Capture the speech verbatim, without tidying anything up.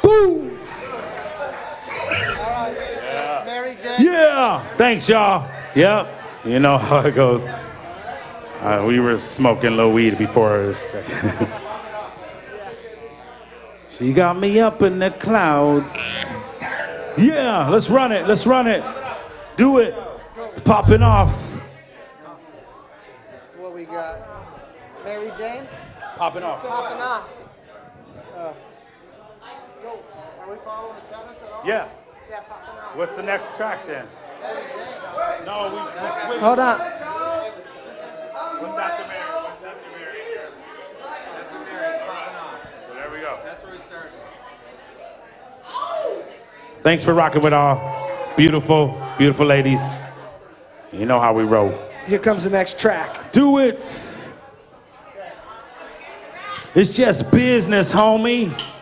Boom. Yeah. Mary Jane. Yeah. Thanks, y'all. Yep. You know how it goes. Uh, we were smoking a little weed before. She got me up in the clouds. Yeah, let's run it. Let's run it. Do it. Popping off. So what we got? Mary Jane. Popping off. Popping off. Uh, go. Are we following the set list at all? Yeah. Yeah, popping off. What's the next track then? Mary Jane. No, we, we switched. Hold on. What's after Mary? What's after Mary here? After Mary, popping off. So there we go. That's where we started. Thanks for rocking with all beautiful, beautiful ladies. You know how we roll. Here comes the next track. Do it. It's just business, homie.